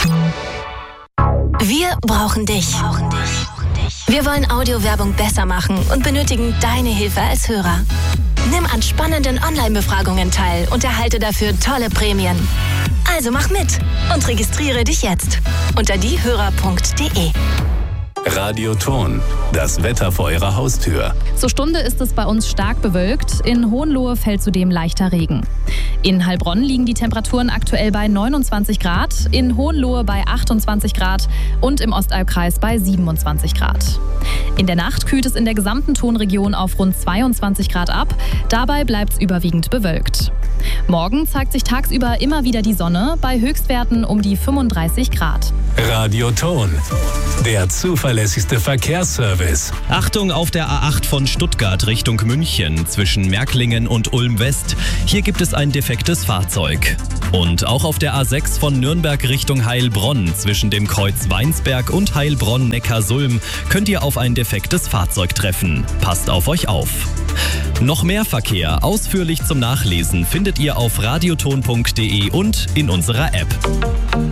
Wir brauchen dich. Wir wollen Audiowerbung besser machen und benötigen deine Hilfe als Hörer. Nimm an spannenden Online-Befragungen teil und erhalte dafür tolle Prämien. Also mach mit und registriere dich jetzt unter diehörer.de. Radioton, das Wetter vor Ihrer Haustür. Zur Stunde ist es bei uns stark bewölkt. In Hohenlohe fällt zudem leichter Regen. In Heilbronn liegen die Temperaturen aktuell bei 29 Grad, in Hohenlohe bei 28 Grad und im Ostalbkreis bei 27 Grad. In der Nacht kühlt es in der gesamten Tonregion auf rund 22 Grad ab. Dabei bleibt es überwiegend bewölkt. Morgen zeigt sich tagsüber immer wieder die Sonne, bei Höchstwerten um die 35 Grad. Radioton, der zuverlässigste Verkehrsservice. Achtung auf der A8 von Stuttgart Richtung München zwischen Märklingen und Ulm-West. Hier gibt es ein defektes Fahrzeug. Und auch auf der A6 von Nürnberg Richtung Heilbronn zwischen dem Kreuz Weinsberg und Heilbronn-Neckarsulm könnt ihr auf ein defektes Fahrzeug treffen. Passt auf euch auf. Noch mehr Verkehr ausführlich zum Nachlesen findet ihr auf radioton.de und in unserer App.